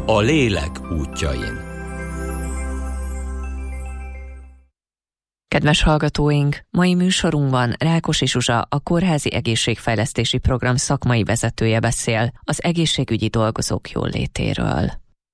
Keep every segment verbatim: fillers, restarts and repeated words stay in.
A lélek útjain. Kedves hallgatóink, mai műsorunkban Rákosi Zsuzsa, a Kórházi Egészségfejlesztési Program szakmai vezetője beszél az egészségügyi dolgozók jólétéről.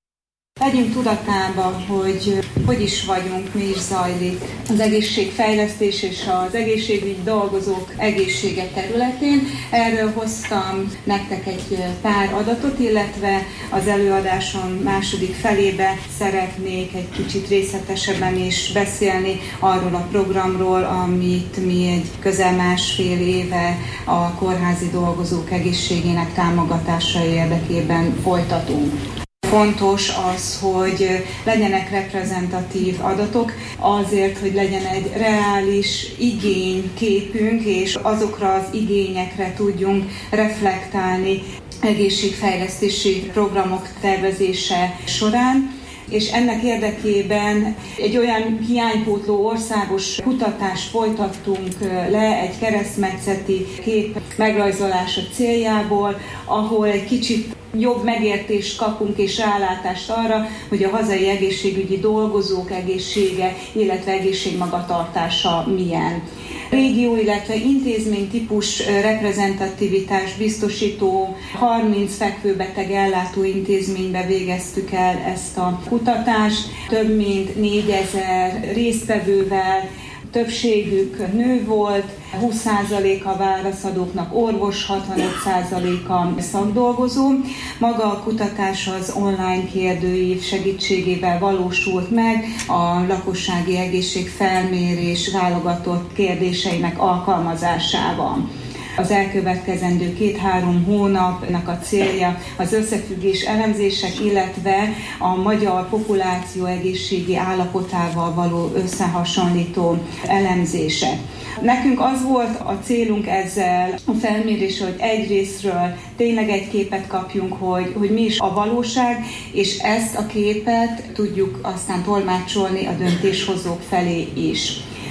Legyünk tudatában, hogy hogy is vagyunk, mi is zajlik az egészségfejlesztés és az egészségügyi dolgozók egészsége területén. Erről hoztam nektek egy pár adatot, illetve az előadásom második felébe szeretnék egy kicsit részletesebben is beszélni arról a programról, amit mi egy közel másfél éve a kórházi dolgozók egészségének támogatása érdekében folytatunk. Fontos az, hogy legyenek reprezentatív adatok, azért, hogy legyen egy reális igényképünk, és azokra az igényekre tudjunk reflektálni egészségfejlesztési programok tervezése során. És ennek érdekében egy olyan hiánypótló országos kutatást folytattunk le egy keresztmetszeti kép megrajzolása céljából, ahol egy kicsit jobb megértést kapunk és rálátást arra, hogy a hazai egészségügyi dolgozók egészsége, illetve egészségmagatartása milyen. Régió, illetve intézménytípus reprezentativitás biztosító harminc fekvőbeteg ellátó intézménybe végeztük el ezt a kutatást. Több mint négyezer résztvevővel, többségük nő volt, húsz százaléka a válaszadóknak orvos, hatvanöt százaléka szakdolgozó. Maga a kutatás az online kérdőív segítségével valósult meg a lakossági egészségfelmérés válogatott kérdéseinek alkalmazásával. Az elkövetkezendő két-három hónapnak a célja az összefüggés elemzések, illetve a magyar populáció egészségi állapotával való összehasonlító elemzések. Nekünk az volt a célunk ezzel a felméréssel, hogy egyrészről tényleg egy képet kapjunk, hogy, hogy mi is a valóság, és ezt a képet tudjuk aztán tolmácsolni a döntéshozók felé is.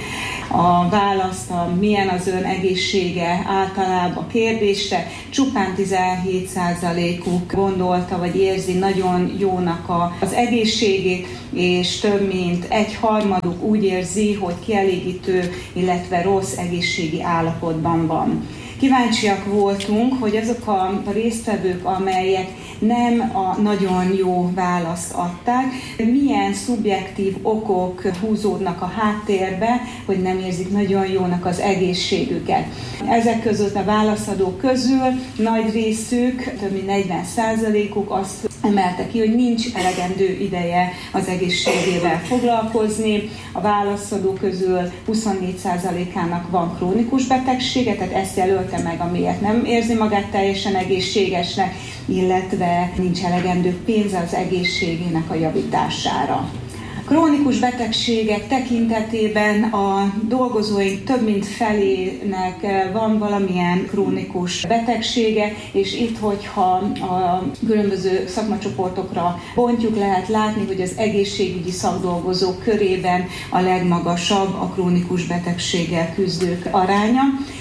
A választ, a milyen az ön egészsége általában a kérdésre, csupán tizenhét százalékuk gondolta vagy érzi nagyon jónak a, az egészségét, és több mint egy harmaduk úgy érzi, hogy kielégítő, illetve rossz egészségi állapotban van. Kíváncsiak voltunk, hogy azok a résztvevők, amelyek nem a nagyon jó választ adták, milyen szubjektív okok húzódnak a háttérbe, hogy nem érzik nagyon jónak az egészségüket. Ezek között a válaszadók közül nagy részük, több mint negyven százalékuk azt emelte ki, hogy nincs elegendő ideje az egészségével foglalkozni. A válaszadók közül huszonnégy százalékának van krónikus betegsége, tehát ezt jelölte meg, amiért nem érzi magát teljesen egészségesnek, illetve nincs elegendő pénze az egészségének a javítására. Krónikus betegségek tekintetében a dolgozóink több mint felének van valamilyen krónikus betegsége, és itt, hogyha a különböző szakmacsoportokra bontjuk, lehet látni, hogy az egészségügyi szakdolgozók körében a legmagasabb a krónikus betegséggel küzdők aránya,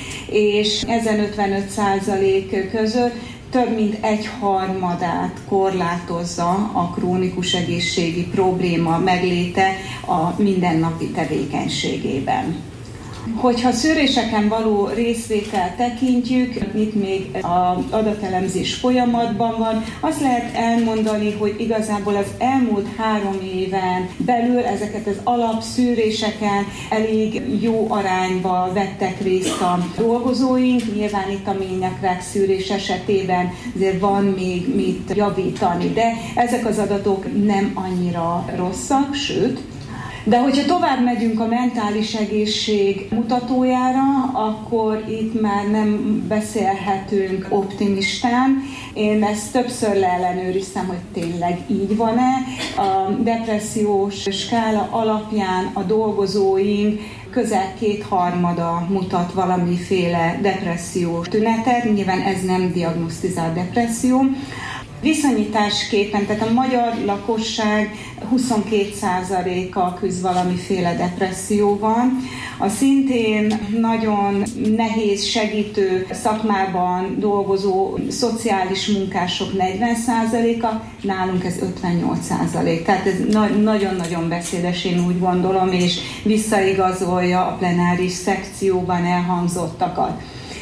és ezen ötvenöt százalék között több mint egy harmadát korlátozza a krónikus egészségi probléma megléte a mindennapi tevékenységében. Hogyha szűréseken való részvételt tekintjük, itt még az adatelemzés folyamatban van, azt lehet elmondani, hogy igazából az elmúlt három éven belül ezeket az alapszűréseken elég jó arányba vettek részt a dolgozóink. Nyilván itt a ményekrák szűrés esetében azért van még mit javítani, de ezek az adatok nem annyira rosszak, sőt, de hogyha tovább megyünk a mentális egészség mutatójára, akkor itt már nem beszélhetünk optimistán. Én ezt többször leellenőriztem, hogy tényleg így van-e. A depressziós skála alapján a dolgozóink közel kétharmada mutat valamiféle depressziós tünetet. Nyilván ez nem diagnosztizált depresszió. Viszonyításképpen, tehát a magyar lakosság huszonkettő százaléka küzd valamiféle depresszióval. A szintén nagyon nehéz segítő szakmában dolgozó szociális munkások negyven százaléka, nálunk ez ötvennyolc százalék. Tehát ez na- nagyon-nagyon beszédes, én úgy gondolom, és visszaigazolja a plenáris szekcióban elhangzottakat.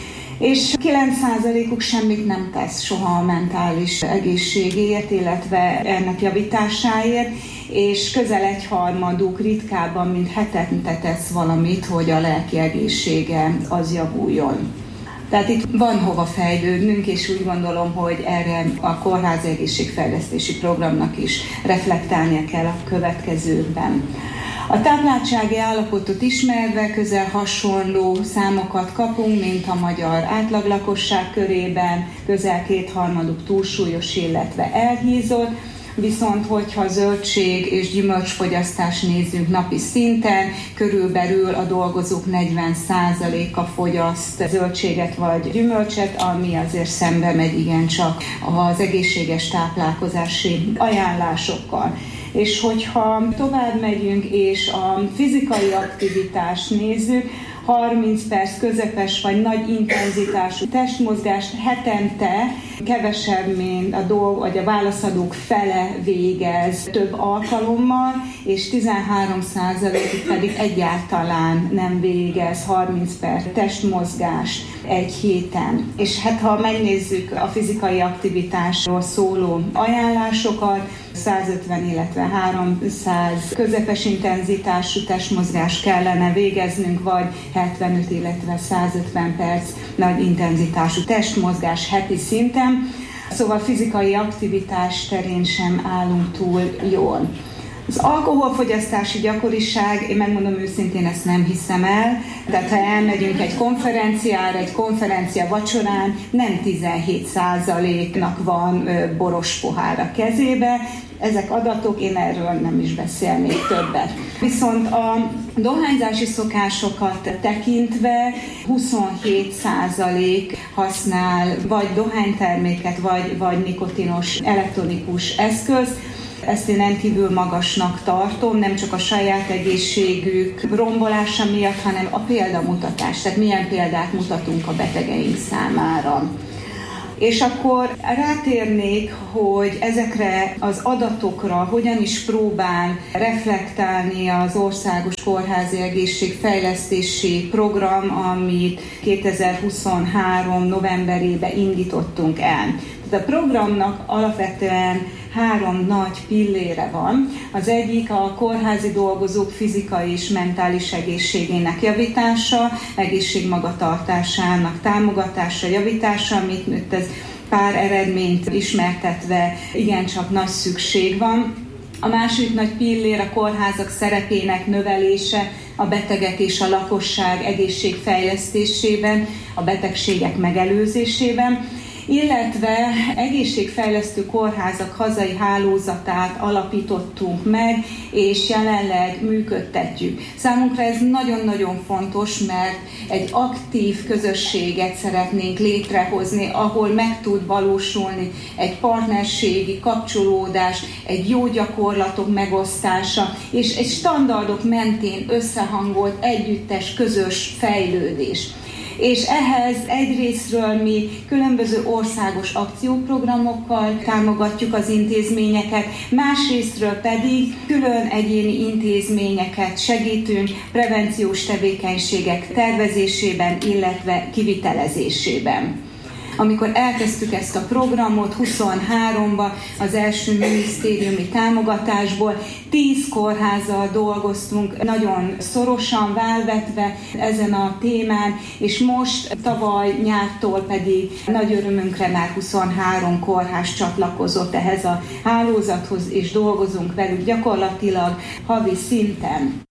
És kilenc százalékuk semmit nem tesz soha a mentális egészségéért, illetve ennek javításáért, és közel egyharmaduk ritkábban, mint hetente tesz valamit, hogy a lelki egészsége az javuljon. Tehát itt van hova fejlődnünk, és úgy gondolom, hogy erre a kórházi egészségfejlesztési programnak is reflektálnia kell a következőkben. A tápláltsági állapotot ismerve közel hasonló számokat kapunk, mint a magyar átlaglakosság körében, közel kétharmaduk túlsúlyos, illetve elhízott, viszont hogyha zöldség és gyümölcsfogyasztást nézzünk napi szinten, körülbelül a dolgozók negyven százaléka fogyaszt zöldséget vagy gyümölcset, ami azért szembe megy igencsak az egészséges táplálkozási ajánlásokkal. És hogyha tovább megyünk és a fizikai aktivitást nézzük, harminc perc közepes vagy nagy intenzitású testmozgást hetente kevesebb, mint a dolg, vagy a válaszadók fele végez több alkalommal, és tizenhárom százalék pedig egyáltalán nem végez harminc perc testmozgást egy héten. És hát ha megnézzük a fizikai aktivitásról szóló ajánlásokat, százötven, illetve háromszáz közepes intenzitású testmozgást kellene végeznünk, vagy hetvenöt, illetve százötven perc nagy intenzitású testmozgás heti szinten. Szóval fizikai aktivitás terén sem állunk túl jól. Az alkoholfogyasztási gyakoriság, én megmondom őszintén, ezt nem hiszem el, tehát ha elmegyünk egy konferenciára, egy konferencia vacsorán, nem tizenhét százaléknak van boros pohár a kezébe, ezek adatok, én erről nem is beszélnék többet. Viszont a dohányzási szokásokat tekintve huszonhét százalék használ vagy dohányterméket, vagy, vagy nikotinos elektronikus eszköz. Ezt én rendkívül magasnak tartom, nem csak a saját egészségük rombolása miatt, hanem a példamutatás, tehát milyen példát mutatunk a betegeink számára. És akkor rátérnék, hogy ezekre az adatokra hogyan is próbál reflektálni az Országos Kórházi Egészségfejlesztési Program, amit kétezer-huszonhárom novemberében indítottunk el. Tehát a programnak alapvetően három nagy pillére van. Az egyik a kórházi dolgozók fizikai és mentális egészségének javítása, egészségmagatartásának támogatása, javítása, amit ez pár eredményt ismertetve igencsak nagy szükség van. A második nagy pillér a kórházak szerepének növelése a betegek és a lakosság egészségfejlesztésében, a betegségek megelőzésében, illetve egészségfejlesztő kórházak hazai hálózatát alapítottunk meg, és jelenleg működtetjük. Számunkra ez nagyon-nagyon fontos, mert egy aktív közösséget szeretnénk létrehozni, ahol meg tud valósulni egy partnerségi kapcsolódás, egy jó gyakorlatok megosztása, és egy standardok mentén összehangolt együttes közös fejlődés. És ehhez egyrészről mi különböző országos akcióprogramokkal támogatjuk az intézményeket, másrésztről pedig külön egyéni intézményeket segítünk prevenciós tevékenységek tervezésében, illetve kivitelezésében. Amikor elkezdtük ezt a programot huszonháromban az első minisztériumi támogatásból, tíz kórházzal dolgoztunk nagyon szorosan válvetve ezen a témán, és most tavaly nyártól pedig nagy örömünkre már huszonhárom kórház csatlakozott ehhez a hálózathoz, és dolgozunk velük gyakorlatilag havi szinten.